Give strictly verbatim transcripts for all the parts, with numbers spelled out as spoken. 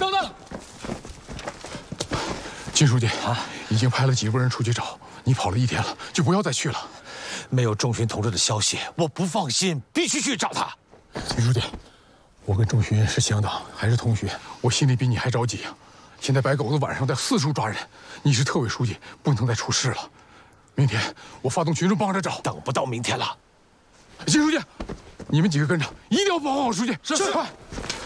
等等， 金书记啊，已经派了几个人出去找你，跑了一天了，就不要再去了。 没有仲勋同志的消息，我不放心，必须去找他。 金书记，我跟仲勋是乡党，还是同学，我心里比你还着急啊。现在白狗子晚上在四处抓人，你是特委书记，不能再出事了。明天我发动群众帮着找， 等不到明天了。 金书记，你们几个跟着，一定要保护好书记。 是是。 快！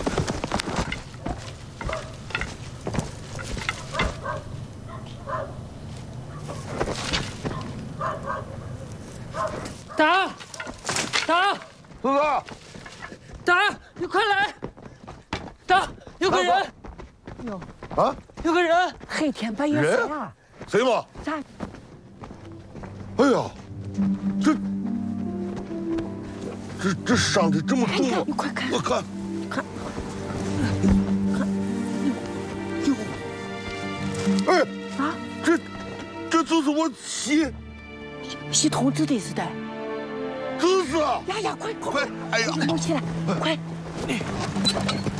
达，达， 哥哥， 达，你快来！达，有个人， 有啊， 有个人， 黑天半夜谁啊？ 谁嘛？ 咱， 哎呀，这这这伤的这么重啊！ 你快看， 我看， 看， 看，哟，哎啊，这这就是我媳媳同志的似的。 就是啊！ 呀呀，快快！哎呀， 你起来，快！